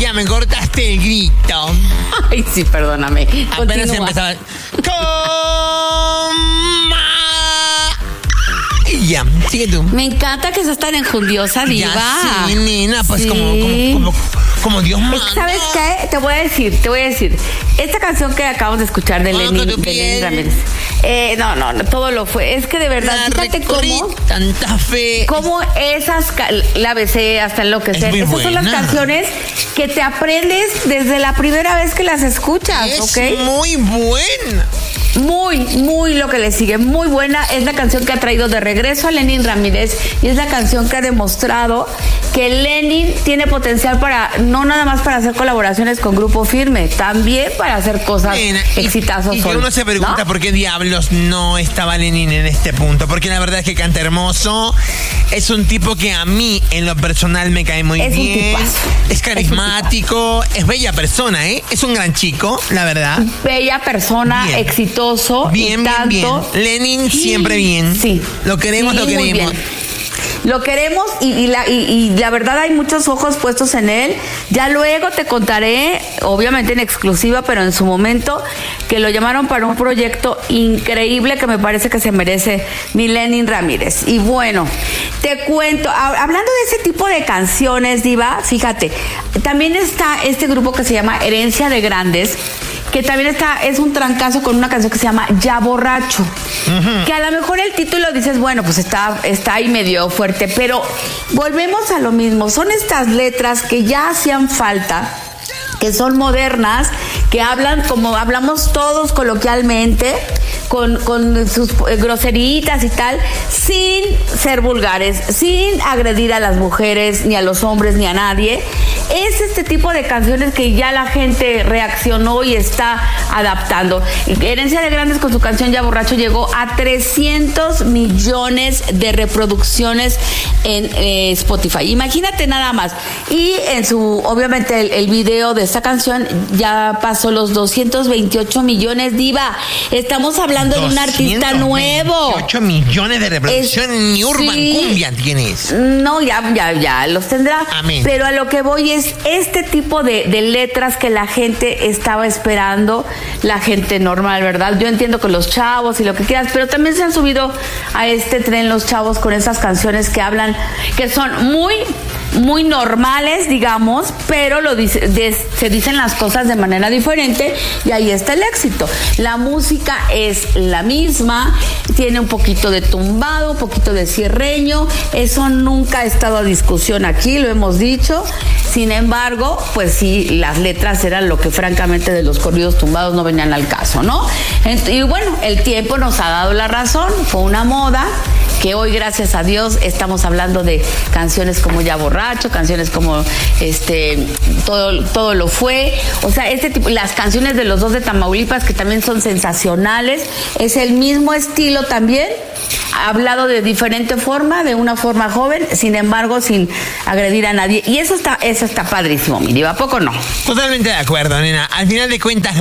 Nina, me cortaste el grito. Ay, sí, perdóname. Apenas Continúa. empezaba. Y ya, sigue tú. Me encanta que seas tan enjundiosa, diva. Ya, sí, Nina, pues Sí. como Dios manda. ¿Sabes qué? Te voy a decir. Esta canción que acabamos de escuchar de Conozco Lenny tu piel. Ramírez. No, todo lo fue. Es que de verdad, La fíjate recorrí, cómo... tanta fe. Como la besé hasta enloquecer. Es muy Esas son las buena. canciones que te aprendes desde la primera vez que las escuchas, Es ¿ok? muy buena. Muy lo que le sigue, muy buena. Es la canción que ha traído de regreso a Lenny Ramírez y es la canción que ha demostrado que Lenny tiene potencial para, no nada más para hacer colaboraciones con Grupo Firme, también para hacer cosas Nena, exitosas. y que uno se pregunta, ¿no? ¿por qué diablos no estaba Lenin en este punto? Porque la verdad es que canta hermoso. Es un tipo que a mí, en lo personal, me cae muy Es un bien. tipazo. Es carismático. Es bella persona, ¿eh? Es un gran chico, la verdad. Bella persona, Bien. exitoso. Bien, y bien, tanto. bien. Lenin siempre bien. Sí. Lo queremos, Sí, lo muy queremos. bien. Lo queremos y la verdad hay muchos ojos puestos en él. Ya luego te contaré, obviamente en exclusiva, pero en su momento, que lo llamaron para un proyecto increíble que me parece que se merece mi Lenny Ramírez. Y bueno, te cuento, hablando de ese tipo de canciones, diva, fíjate, también está este grupo que se llama Herencia de Grandes, que también es un trancazo con una canción que se llama Ya Borracho. Que a lo mejor el título dices, bueno, pues está ahí medio fuerte, pero volvemos a lo mismo. Son estas letras que ya hacían falta, que son modernas, que hablan como hablamos todos coloquialmente, con sus groseritas y tal, sin ser vulgares, sin agredir a las mujeres, ni a los hombres, ni a nadie. Es este tipo de canciones que ya la gente reaccionó y está adaptando. Herencia de Grandes con su canción Ya Borracho llegó a 300 millones de reproducciones en Spotify. Imagínate nada más. Y en obviamente el video de esta canción ya pasó los 228 millones, diva. Estamos hablando de un artista nuevo. 8 millones de reproducciones, ni Urban Sí. Cumbia tienes. No, ya los tendrá. Amén. Pero a lo que voy es este tipo de letras que la gente estaba esperando, la gente normal, ¿verdad? Yo entiendo que los chavos y lo que quieras, pero también se han subido a este tren los chavos con esas canciones que hablan, que son muy normales, digamos, pero se dicen las cosas de manera diferente y ahí está el éxito. La música es la misma, tiene un poquito de tumbado, un poquito de cierreño, eso nunca ha estado a discusión aquí, lo hemos dicho. Sin embargo, pues sí, las letras eran lo que francamente de los corridos tumbados no venían al caso, ¿no? Y bueno, el tiempo nos ha dado la razón, fue una moda que hoy, gracias a Dios, estamos hablando de canciones como Ya Borracho, canciones como todo lo fue, o sea, este tipo, las canciones de los dos de Tamaulipas que también son sensacionales, es el mismo estilo también, hablado de diferente forma, de una forma joven, sin embargo, sin agredir a nadie, y eso está padrísimo, mi diva, ¿a poco no? Totalmente de acuerdo, nena. Al final de cuentas,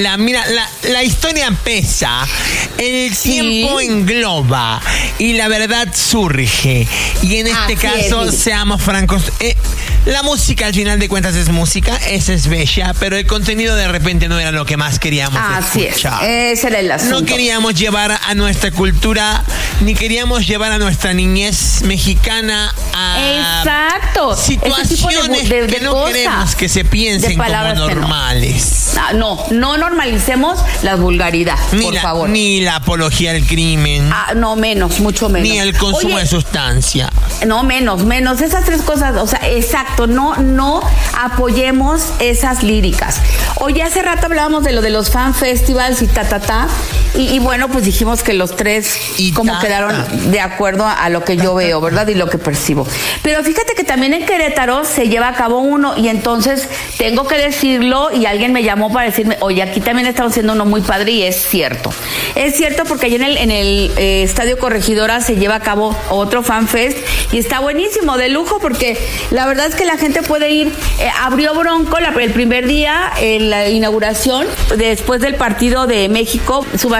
la historia pesa, el tiempo engloba y la verdad surge. Y en este caso, seamos francos, la música al final de cuentas es música, esa es bella, pero el contenido de repente no era lo que más queríamos escuchar. Así es, ese era el asunto. No queríamos llevar a nuestra cultura, ni queríamos llevar a nuestra niñez mexicana a situaciones que no queremos que se piensen como normales. No normalicemos la vulgaridad, por favor. Ni la apología al crimen. No, mucho menos. Ni el consumo de sustancia. No, menos. Esas tres cosas, o sea, exacto, no apoyemos esas líricas. Oye, hace rato hablábamos de lo de los fan festivals y bueno, pues dijimos que los tres quedaron de acuerdo a lo que yo veo, ¿verdad? Y lo que percibo. Pero fíjate que también en Querétaro se lleva a cabo uno y entonces tengo que decirlo y alguien me llamó para decirme, oye, aquí también estamos haciendo uno muy padre y es cierto. Es cierto porque allá en el Estadio Corregidora se lleva a cabo otro fan fest y está buenísimo, de lujo, porque la verdad es que la gente puede ir. Abrió Bronco el primer día en la inauguración, después del partido de México, su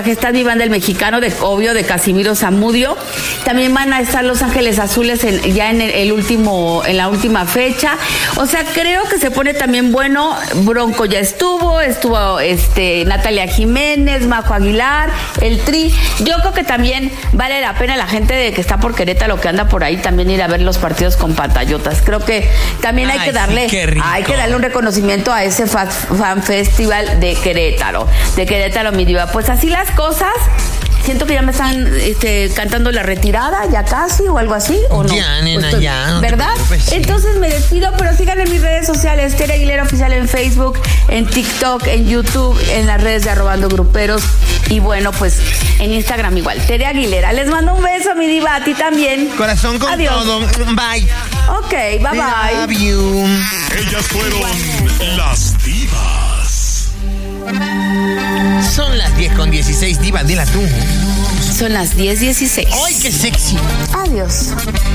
Majestad Mi Banda El Mexicano, de Casimiro Zamudio. También van a estar Los Ángeles Azules ya en la última fecha. O sea, creo que se pone también bueno. Bronco ya estuvo Natalia Jiménez, Majo Aguilar, el Tri. Yo creo que también vale la pena la gente que está por Querétaro, que anda por ahí, también ir a ver los partidos con pantallotas. Creo que también hay que darle un reconocimiento a ese fan festival de Querétaro, mi diva. Pues así las cosas. Siento que ya me están cantando la retirada, ya casi, o algo así, ¿o no? Ya, nena, ya. No, ¿verdad? Entonces me despido, pero síganme en mis redes sociales, Tere Aguilera Oficial en Facebook, en TikTok, en YouTube, en las redes de Arrobando Gruperos, y bueno, pues en Instagram igual, Tere Aguilera. Les mando un beso, mi diva, a ti también. Corazón con Adiós. todo. Bye. Ok, bye bye. Love you. Ellas fueron las divas. Son las 10:16, diva, dila tú. Son las 10:16. ¡Ay, qué sexy! Adiós.